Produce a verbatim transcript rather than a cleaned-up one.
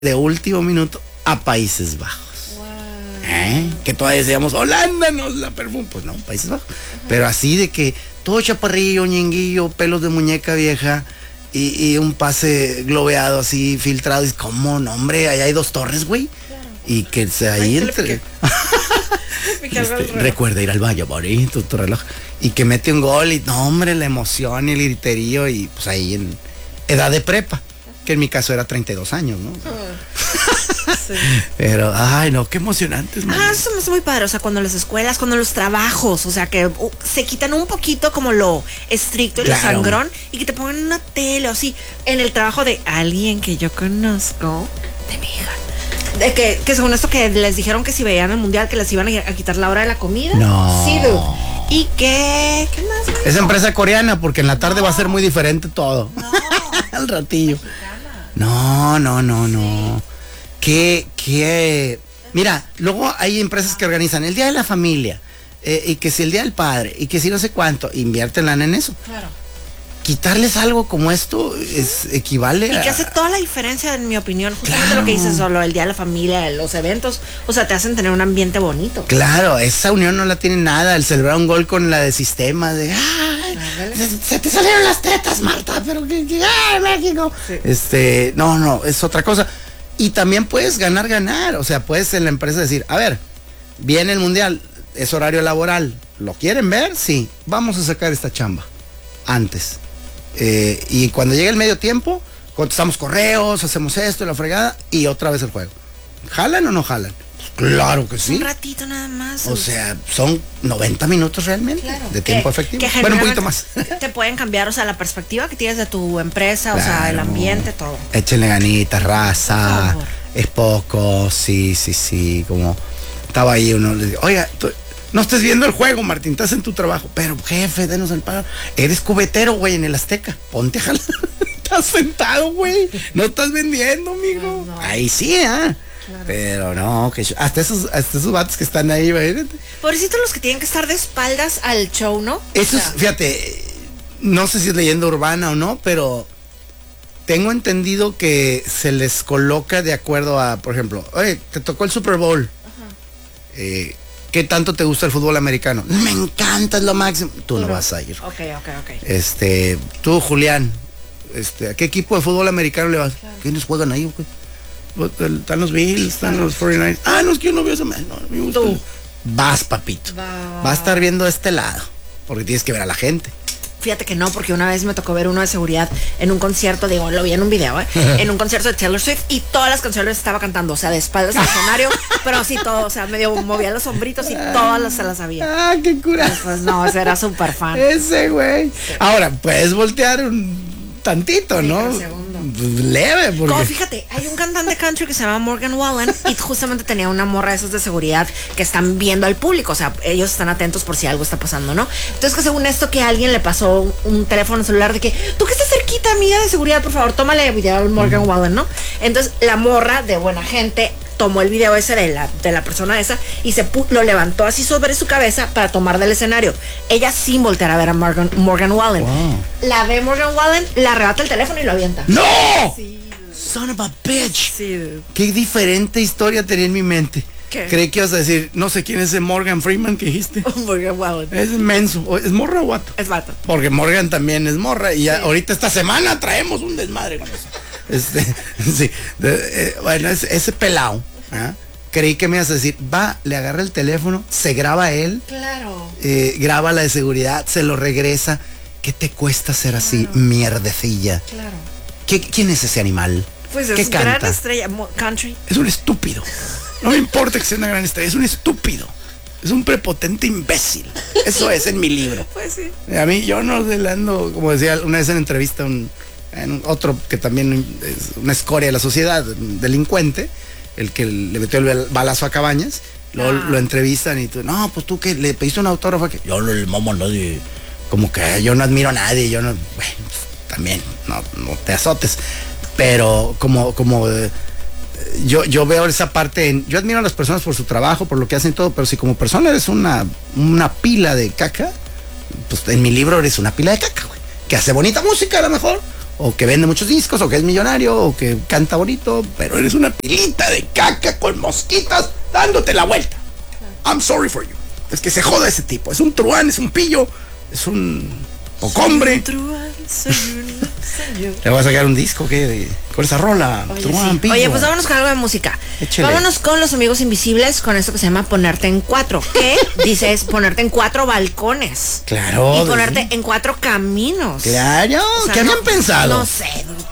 de último minuto a Países Bajos. ¿Eh? Que todavía decíamos, Holanda nos la perfume. Pues no, Países Bajos. Ajá. Pero así de que todo chaparrillo, ñenguillo, pelos de muñeca vieja y, y un pase globeado así, filtrado. Y ¿cómo? No, hombre, allá hay dos torres, güey. Claro. Y que se ahí Ay, entre... este, recuerda ir al Valle bonito, tu reloj. Y que mete un gol y no, hombre, la emoción y el griterío. Y pues ahí en edad de prepa, que en mi caso era treinta y dos años, ¿no? Oh. Sí. Pero, ay, no, qué emocionantes. Ah, eso es muy padre, o sea, cuando las escuelas, cuando los trabajos, o sea, que uh, se quitan un poquito como lo estricto y claro. lo sangrón, y que te pongan una tele o así, en el trabajo de alguien que yo conozco, de mi hija, de que, que según esto que les dijeron que si veían el mundial, que les iban a, a quitar la hora de la comida. No. Sí, dude. ¿Y qué? ¿Qué más? Amigo? Es empresa coreana, porque en la tarde no. va a ser muy diferente todo. No. Al ratillo. No, no, no, no. Sí. Que, que, mira, luego hay empresas que organizan el Día de la Familia, eh, y que si el Día del Padre, y que si no sé cuánto, invierten lana en eso. Claro. Quitarles algo como esto es equivale a... Y que a... hace toda la diferencia, en mi opinión, justamente claro. lo que dices, solo el Día de la Familia, los eventos, o sea, te hacen tener un ambiente bonito. Claro, esa unión no la tiene nada, el celebrar un gol con la de sistema, de, ¡ay! Se, se te salieron las tetas, Marta, pero que, que ¡ay, México! Sí. Este, no, no, es otra cosa. Y también puedes ganar, ganar, o sea, puedes en la empresa decir, a ver, viene el mundial, es horario laboral, ¿lo quieren ver? Sí, vamos a sacar esta chamba antes. Eh, y cuando llegue el medio tiempo, contestamos correos, hacemos esto, la fregada, y otra vez el juego. ¿Jalan o no jalan? Pues claro que sí. Un ratito nada más. O sea, son noventa minutos realmente, claro, de tiempo que, efectivo. Que bueno, un poquito más. Te pueden cambiar, o sea, la perspectiva que tienes de tu empresa, claro, o sea, el ambiente, todo. Échenle ganitas, raza, es poco, sí, sí, sí, como estaba ahí uno, le digo, oiga, tú, no estés viendo el juego, Martín, estás en tu trabajo. Pero, jefe, denos el pago. Eres cubetero, güey, en el Azteca. Ponte a jalar. Estás sentado, güey. No estás vendiendo, amigo. No, no. Ahí sí, ¿ah? ¿eh? Claro. Pero no, que hasta esos, hasta esos vatos que están ahí, güey. Pobrecitos los que tienen que estar de espaldas al show, ¿no? Eso es, fíjate, no sé si es leyenda urbana o no, pero tengo entendido que se les coloca de acuerdo a, por ejemplo, oye, te tocó el Super Bowl. Ajá. Eh, ¿Qué tanto te gusta el fútbol americano? Me encanta, es lo máximo. Tú no vas a ir. Ok, ok, ok. Este, tú, Julián, este, ¿a qué equipo de fútbol americano le vas? Claro. ¿Quiénes juegan ahí? Okay? Están los Bills, están los cuarenta y nueve. Ah, no, es que yo no veo eso. No, me gusta. Tú. Vas, papito. Va. Vas a estar viendo este lado, porque tienes que ver a la gente. Fíjate que no, porque una vez me tocó ver uno de seguridad en un concierto, digo, lo vi en un video, ¿eh? En un concierto de Taylor Swift, y todas las canciones estaba cantando, o sea, de espaldas al escenario, pero así todo, o sea, medio movía los hombritos y todas las se las sabía. Ah, qué cura. Pues, pues no, ese era súper fan. Ese güey. Sí. Ahora, puedes voltear un tantito, sí, ¿no? Un segundo. Leve, porque... Como, fíjate, hay un cantante country que se llama Morgan Wallen y justamente tenía una morra de esos de seguridad que están viendo al público, o sea, ellos están atentos por si algo está pasando, ¿no? Entonces que según esto que alguien le pasó un, un teléfono celular de que, tú que estás cerquita, amiga de seguridad, por favor, tómale video al Morgan mm. Wallen, ¿no? Entonces la morra de buena gente tomó el video ese de la, de la persona esa y se pu- lo levantó así sobre su cabeza para tomar del escenario. Ella sin voltear a ver a Morgan, Morgan Wallen. Wow. La ve Morgan Wallen, le arrebata el teléfono y lo avienta. ¡No! Sí. Son of a bitch. Sí. Qué diferente historia tenía en mi mente. ¿Qué? Creí que ibas a decir, no sé quién es ese Morgan Freeman que dijiste. Morgan Wallen. Es menso. ¿Es morra o vato? Es vato. Porque Morgan también es morra. Y ya sí. Ahorita esta semana traemos un desmadre con eso. Este, sí. De, eh, bueno, ese, ese pelao. ¿Ah? Creí que me ibas a decir, va, le agarra el teléfono, se graba él, claro, eh, graba la de seguridad, se lo regresa. ¿Qué te cuesta ser así, claro, mierdecilla? Claro. ¿Qué, ¿Quién es ese animal? Pues ¿Qué es canta? Gran estrella country. Es un estúpido. No me importa que sea una gran estrella, es un estúpido. Es un prepotente imbécil. Eso es en mi libro. Pues sí. A mí yo no le ando, como decía una vez en entrevista, un, en otro que también es una escoria de la sociedad, delincuente, el que le metió el balazo a Cabañas, luego ah. lo entrevistan y tú, no, pues tú que le pediste un autógrafo, que yo no le mamo a nadie, como que yo no admiro a nadie, yo no, bueno, pues, también, no, no te azotes, pero como, como eh, yo, yo veo esa parte, en, yo admiro a las personas por su trabajo, por lo que hacen y todo, pero si como persona eres una, una pila de caca, pues en mi libro eres una pila de caca, güey, que hace bonita música a lo mejor, o que vende muchos discos, o que es millonario, o que canta bonito, pero eres una pilita de caca con mosquitas dándote la vuelta. I'm sorry for you. Es que se joda ese tipo. Es un truán, es un pillo, es un pocombre. Le voy a sacar un disco que con esa rola. Oye, truán, sí. pillo. Oye, pues vámonos con algo de música. Échale. Vámonos con Los Amigos Invisibles, con esto que se llama Ponerte en Cuatro. ¿Qué? Dice es ponerte en cuatro balcones. Claro. Y ponerte en cuatro caminos. Claro. O sea, ¿Qué no, habían pensado? No sé,